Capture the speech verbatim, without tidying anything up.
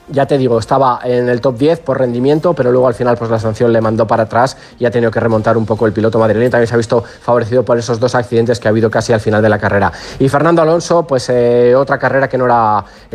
ya te digo, estaba en el top diez por rendimiento, pero luego al final pues la sanción le mandó para atrás y ha tenido que remontar un poco el piloto madrileño. También se ha visto favorecido por esos dos accidentes que ha habido casi al final de la carrera. Y Fernando Alonso, pues eh, otra carrera que no era